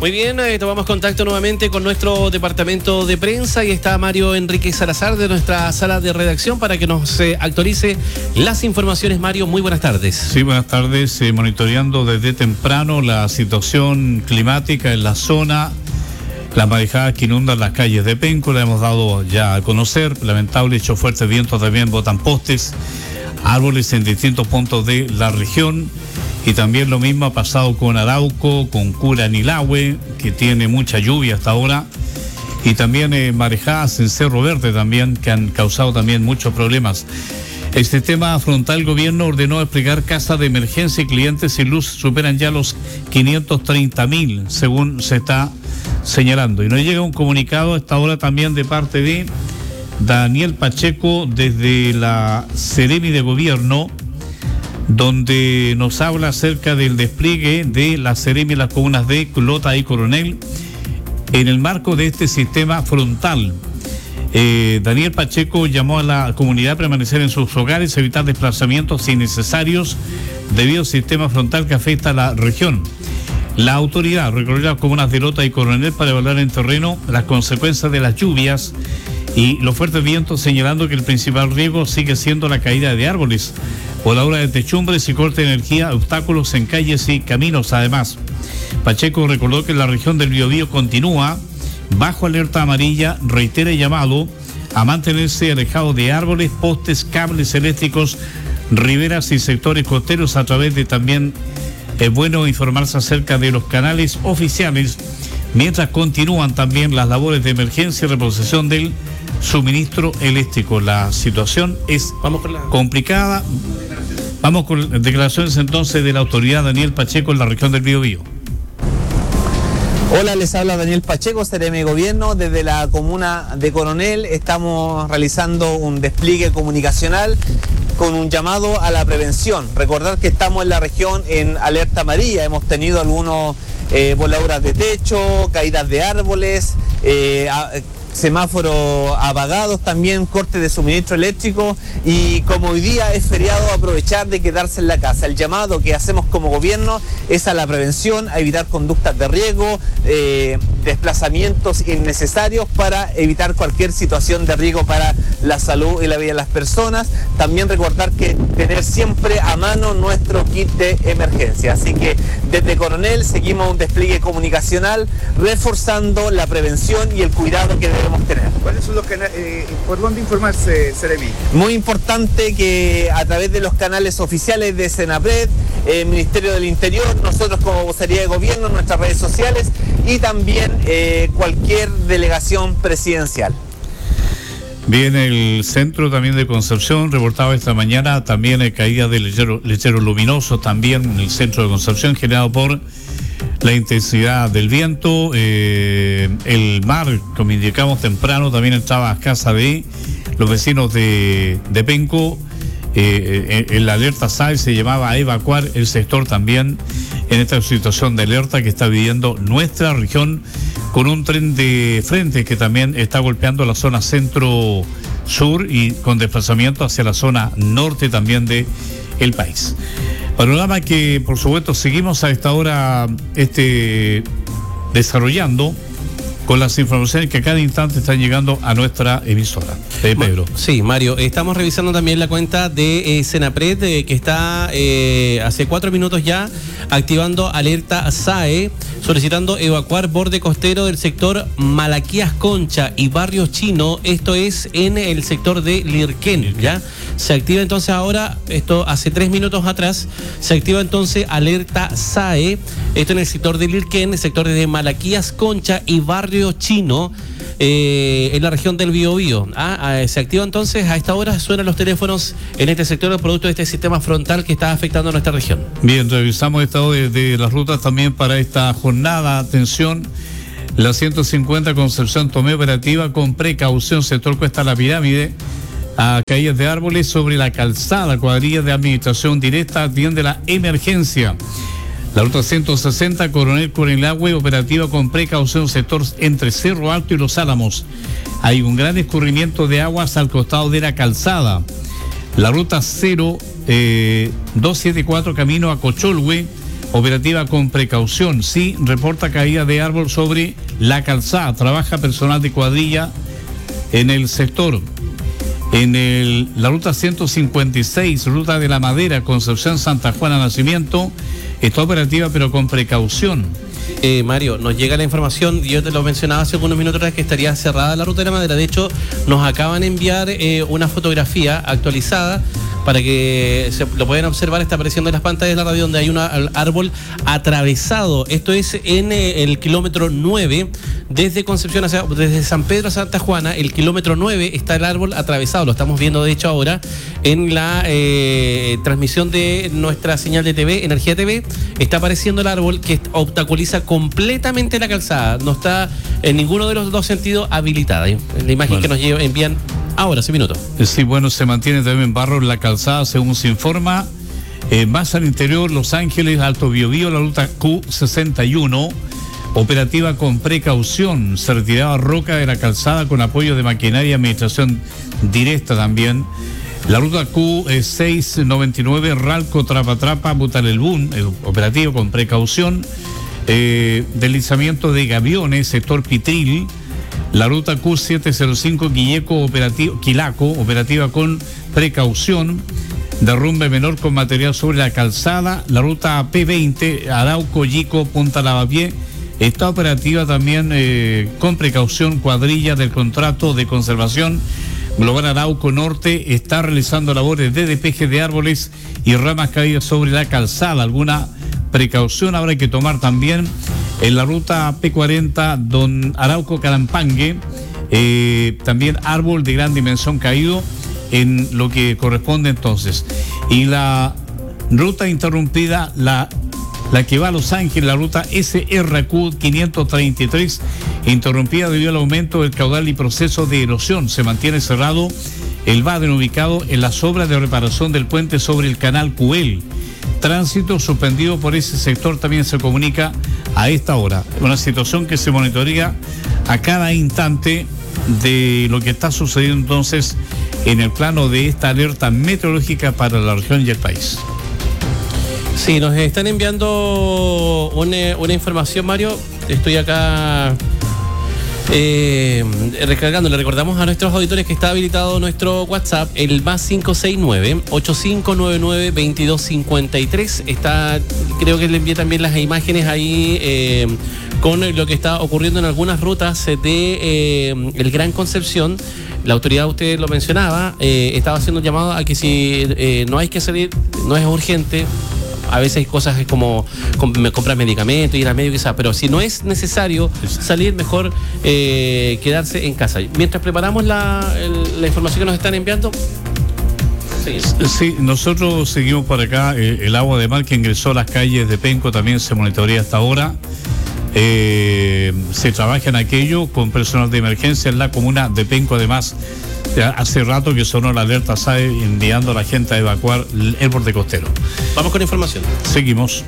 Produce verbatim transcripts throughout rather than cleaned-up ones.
Muy bien, eh, tomamos contacto nuevamente con nuestro departamento de prensa y está Mario Enrique Salazar de nuestra sala de redacción para que nos eh, actualice las informaciones. Mario, muy buenas tardes. Sí, buenas tardes. Eh, monitoreando desde temprano la situación climática en la zona, las marejadas que inundan las calles de Penco, la hemos dado ya a conocer. Lamentable, hecho fuertes vientos también botan postes, árboles en distintos puntos de la región. Y también lo mismo ha pasado con Arauco, con Curanilahue, que tiene mucha lluvia hasta ahora. Y también eh, marejadas en Cerro Verde también, que han causado también muchos problemas. El sistema frontal gobierno ordenó desplegar casas de emergencia y clientes sin luz superan ya los quinientos treinta mil, según se está señalando. Y nos llega un comunicado a esta hora también de parte de Daniel Pacheco desde la Seremi de Gobierno, donde nos habla acerca del despliegue de la Seremi en las comunas de Clota y Coronel en el marco de este sistema frontal. Eh, Daniel Pacheco llamó a la comunidad a permanecer en sus hogares, evitar desplazamientos innecesarios debido al sistema frontal que afecta a la región. La autoridad recorrió las comunas de Lota y Coronel para evaluar en terreno las consecuencias de las lluvias y los fuertes vientos, señalando que el principal riesgo sigue siendo la caída de árboles, voladura de techumbres y corte de energía, obstáculos en calles y caminos. Además, Pacheco recordó que la región del Biobío continúa bajo alerta amarilla, reitera el llamado a mantenerse alejado de árboles, postes, cables eléctricos, riberas y sectores costeros. A través de también es bueno informarse acerca de los canales oficiales, mientras continúan también las labores de emergencia y reposición del suministro eléctrico. La situación es Vamos con la... complicada. Vamos con declaraciones entonces de la autoridad Daniel Pacheco en la región del Biobío. Hola, les habla Daniel Pacheco, Seremi de Gobierno. Desde la comuna de Coronel estamos realizando un despliegue comunicacional con un llamado a la prevención. Recordar que estamos en la región en alerta amarilla. Hemos tenido algunos eh, voladuras de techo, caídas de árboles, eh, a, semáforos apagados, también corte de suministro eléctrico, y como hoy día es feriado, aprovechar de quedarse en la casa. El llamado que hacemos como gobierno es a la prevención, a evitar conductas de riesgo, eh, desplazamientos innecesarios para evitar cualquier situación de riesgo para la salud y la vida de las personas. También recordar que tener siempre a mano nuestro kit de emergencia. Así que desde Coronel seguimos un despliegue comunicacional reforzando la prevención y el cuidado que debemos tener. ¿Cuáles son los canales? Eh, ¿Por dónde informarse, Seremi? Muy importante que a través de los canales oficiales de Senapred, eh, Ministerio del Interior, nosotros como vocería de gobierno, nuestras redes sociales y también eh, cualquier delegación presidencial. Bien, el centro también de Concepción reportaba esta mañana también eh, caída de lecheros lechero luminosos también en el centro de Concepción, generado por la intensidad del viento. Eh, el mar, como indicamos temprano, también entraba a casa de los vecinos de, de Penco. Eh, en, en la alerta S A E se llamaba a evacuar el sector también en esta situación de alerta que está viviendo nuestra región, con un tren de frente que también está golpeando la zona centro-sur y con desplazamiento hacia la zona norte también de el país. Panorama que, por supuesto, seguimos a esta hora este, desarrollando con las informaciones que a cada instante están llegando a nuestra emisora. Eh, Pedro. Sí, Mario, estamos revisando también la cuenta de eh, Senapred, eh, que está eh, hace cuatro minutos ya activando alerta S A E, solicitando evacuar borde costero del sector Malaquías Concha y Barrio Chino. Esto es en el sector de Lirquén, ¿ya? Se activa entonces ahora, esto hace tres minutos atrás, se activa entonces alerta S A E, esto en el sector de Lirquén, el sector de Malaquías Concha y Barrio Chino, eh, en la región del Biobío. Ah, ah, se activa entonces, a esta hora suenan los teléfonos en este sector, producto de este sistema frontal que está afectando a nuestra región. Bien, revisamos estado de, de las rutas también para esta jornada. Atención, la ciento cincuenta Concepción Tomé operativa con precaución, sector Cuesta La Pirámide, a caídas de árboles sobre la calzada, cuadrilla de administración directa, atiende la emergencia. La ruta ciento sesenta, Coronel Curanilahue, operativa con precaución, sector entre Cerro Alto y Los Álamos. Hay un gran escurrimiento de aguas al costado de la calzada. La ruta cero, eh, doscientos setenta y cuatro, camino a Cocholhue, operativa con precaución. Sí, reporta caída de árbol sobre la calzada. Trabaja personal de cuadrilla en el sector. En el, la ruta ciento cincuenta y seis, ruta de la Madera, Concepción Santa Juana Nacimiento, está operativa pero con precaución. Eh, Mario, nos llega la información, yo te lo mencionaba hace algunos minutos atrás, que estaría cerrada la ruta de la Madera. De hecho, nos acaban de enviar eh, una fotografía actualizada para que se lo puedan observar. Está apareciendo en las pantallas de la radio donde hay un árbol atravesado. Esto es en eh, el kilómetro nueve, desde Concepción hacia, desde San Pedro a Santa Juana, el kilómetro nueve está el árbol atravesado. Lo estamos viendo de hecho ahora en la eh, transmisión de nuestra señal de T V, Energía T V. Está apareciendo el árbol que obstaculiza completamente la calzada. No está en ninguno de los dos sentidos habilitada. En la imagen bueno. que nos envían ahora, hace minutos. Sí, bueno, se mantiene también barro en la calzada, según se informa. Eh, más al interior, Los Ángeles, Alto Biobío, la ruta Q sesenta y uno, operativa con precaución. Se retiraba roca de la calzada con apoyo de maquinaria y administración directa también. La ruta Q seiscientos noventa y nueve, Ralco, Trapa Trapa, Butalelbún, eh, operativo con precaución. Eh, deslizamiento de Gaviones, sector Pitril. La ruta Q setecientos cinco, Quilleco, operativo, Quilaco, operativa con precaución. Derrumbe menor con material sobre la calzada. La ruta P veinte, Arauco, Yico, Punta Lavapié, está operativa también eh, con precaución. Cuadrilla del contrato de conservación Global Arauco Norte está realizando labores de despeje de árboles y ramas caídas sobre la calzada. Alguna precaución habrá que tomar también en la ruta P cuarenta, Don Arauco Calampangue, eh, también árbol de gran dimensión caído en lo que corresponde entonces. Y la ruta interrumpida, la, la que va a Los Ángeles, la ruta S R Q quinientos treinta y tres, interrumpida debido al aumento del caudal y proceso de erosión. Se mantiene cerrado el Baden, ubicado en las obras de reparación del puente sobre el canal Cuel. Tránsito suspendido por ese sector también se comunica a esta hora. Una situación que se monitorea a cada instante de lo que está sucediendo entonces en el plano de esta alerta meteorológica para la región y el país. Sí, nos están enviando una, una información, Mario. Estoy acá eh, recargando. Le recordamos a nuestros auditores que está habilitado nuestro WhatsApp, el más cinco seis nueve, ocho cinco nueve nueve, dos dos cinco tres. Está, creo que le envié también las imágenes ahí eh, con lo que está ocurriendo en algunas rutas de eh, el Gran Concepción. La autoridad, usted lo mencionaba, eh, estaba haciendo un llamado a que si eh, no hay que salir, no es urgente. A veces hay cosas como comprar medicamentos, ir al médico quizás, pero si no es necesario salir, mejor eh, quedarse en casa. Mientras preparamos la, el, la información que nos están enviando, seguimos. Sí, nosotros seguimos por acá. Eh, el agua de mar que ingresó a las calles de Penco también se monitorea hasta ahora. Eh, se trabaja en aquello con personal de emergencia en la comuna de Penco. Además, hace rato que sonó la alerta S A E enviando a la gente a evacuar el borde costero. Vamos con información. Seguimos.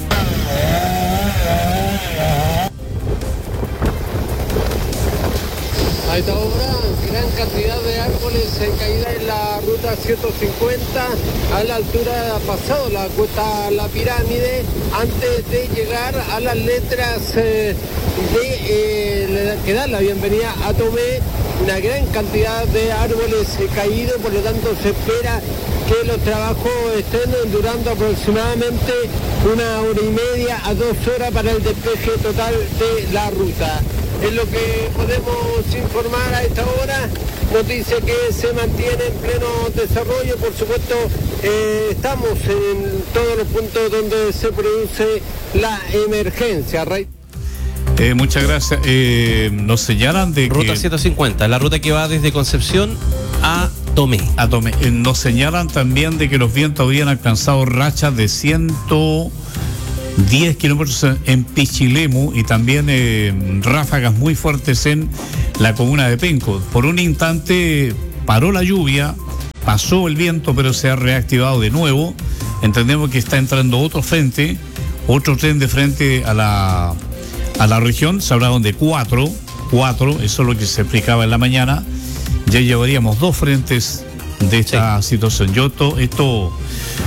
A esta hora, gran cantidad de árboles en caída en la ruta ciento cincuenta, a la altura, pasado la cuesta La Pirámide, antes de llegar a las letras eh, de eh, que dan la bienvenida a Tomé. Una gran cantidad de árboles eh, caídos, por lo tanto se espera que los trabajos estén durando aproximadamente una hora y media a dos horas para el despeje total de la ruta. Es lo que podemos informar a esta hora. Noticia que se mantiene en pleno desarrollo. Por supuesto, eh, estamos en todos los puntos donde se produce la emergencia. Eh, muchas gracias. Eh, nos señalan de ruta que... ciento cincuenta, la ruta que va desde Concepción a Tomé. A Tomé. Eh, nos señalan también de que los vientos habían alcanzado rachas de ciento diez kilómetros en Pichilemu y también eh, ráfagas muy fuertes en la comuna de Penco. Por un instante paró la lluvia, pasó el viento, pero se ha reactivado de nuevo. Entendemos que está entrando otro frente, otro tren de frente a la, a la región. Se hablaron de cuatro, cuatro, eso es lo que se explicaba en la mañana. Ya llevaríamos dos frentes de esta sí. situación. Yo to, esto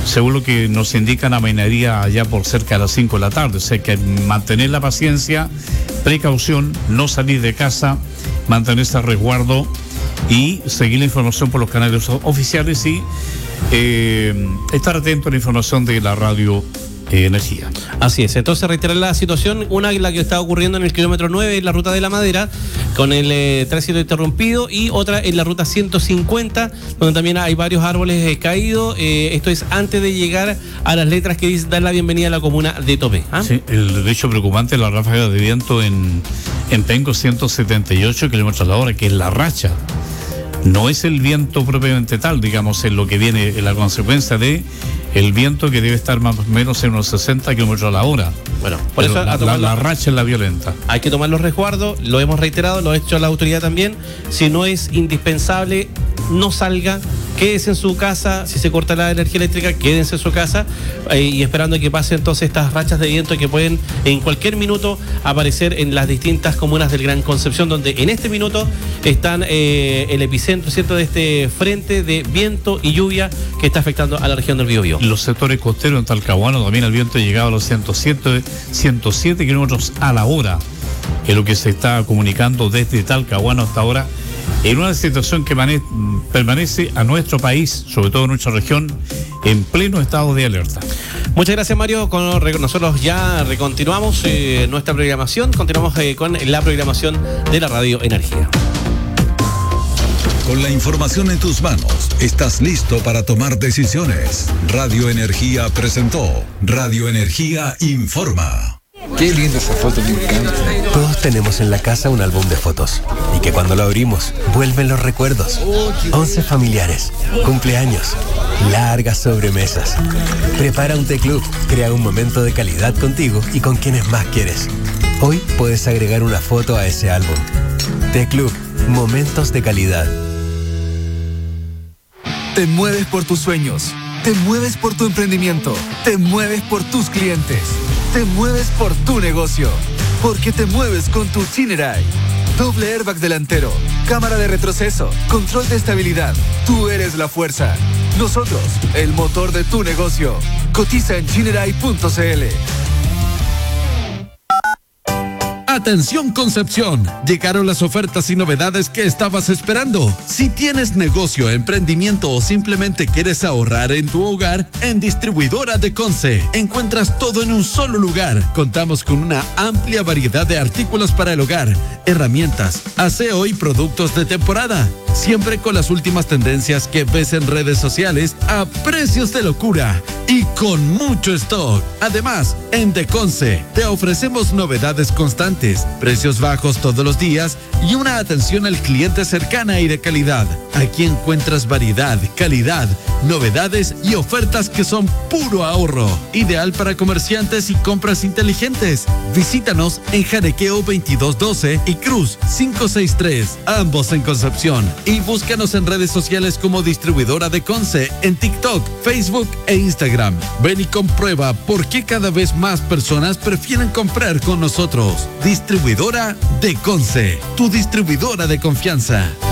según lo que nos indica la minería allá por cerca de las cinco de la tarde. O sea, que mantener la paciencia, precaución, no salir de casa, mantenerse a resguardo y seguir la información por los canales oficiales y eh, estar atento a la información de la radio eh, Energía. Así es, entonces reiterar la situación, una la que está ocurriendo en el kilómetro nueve, en la ruta de la Madera, con el eh, tránsito interrumpido, y otra en la ruta ciento cincuenta, donde también hay varios árboles eh, caídos. Eh, esto es antes de llegar a las letras que dice, dan la bienvenida a la comuna de Topé. ¿Ah? Sí, el hecho preocupante es la ráfaga de viento en, en Penco, ciento setenta y ocho kilómetros a la hora, que es la racha. No es el viento propiamente tal, digamos, en lo que viene, en la consecuencia de el viento que debe estar más o menos en unos sesenta kilómetros a la hora. Bueno, por eso la, la, la racha es la violenta. Hay que tomar los resguardos, lo hemos reiterado, lo ha hecho la autoridad también. Si no es indispensable, no salga, quédese en su casa. Si se corta la energía eléctrica, quédense en su casa eh, y esperando que pasen entonces estas rachas de viento que pueden en cualquier minuto aparecer en las distintas comunas del Gran Concepción, donde en este minuto están eh, el epicentro, ¿cierto?, de este frente de viento y lluvia que está afectando a la región del Biobío. Los sectores costeros en Talcahuano también el viento ha llegado a los ciento siete, ciento siete kilómetros a la hora, que es lo que se está comunicando desde Talcahuano hasta ahora, en una situación que mane- permanece a nuestro país, sobre todo en nuestra región, en pleno estado de alerta. Muchas gracias, Mario. Con, nosotros ya recontinuamos eh, nuestra programación, continuamos eh, con la programación de la Radio Energía. Con la información en tus manos, estás listo para tomar decisiones. Radio Energía presentó Radio Energía Informa. Qué linda esa foto, me encanta. Todos tenemos en la casa un álbum de fotos y que cuando lo abrimos vuelven los recuerdos. Once familiares, cumpleaños, largas sobremesas. Prepara un T-Club, crea un momento de calidad contigo y con quienes más quieres. Hoy puedes agregar una foto a ese álbum. T-Club, momentos de calidad. Te mueves por tus sueños, te mueves por tu emprendimiento, te mueves por tus clientes, te mueves por tu negocio, porque te mueves con tu Chinerai. Doble airbag delantero, cámara de retroceso, control de estabilidad. Tú eres la fuerza. Nosotros, el motor de tu negocio. Cotiza en chinerai punto c l. Atención Concepción, llegaron las ofertas y novedades que estabas esperando. Si tienes negocio, emprendimiento o simplemente quieres ahorrar en tu hogar, en Distribuidora de Conce encuentras todo en un solo lugar. Contamos con una amplia variedad de artículos para el hogar, herramientas, aseo y productos de temporada. Siempre con las últimas tendencias que ves en redes sociales a precios de locura y con mucho stock. Además, en Deconce te ofrecemos novedades constantes, precios bajos todos los días y una atención al cliente cercana y de calidad. Aquí encuentras variedad, calidad, novedades y ofertas que son puro ahorro. Ideal para comerciantes y compras inteligentes. Visítanos en Janequeo veintidós doce y Cruz quinientos sesenta y tres, ambos en Concepción. Y búscanos en redes sociales como Distribuidora de Conce en TikTok, Facebook e Instagram. Ven y comprueba por qué cada vez más personas prefieren comprar con nosotros. Distribuidora de Conce, tu distribuidora de confianza.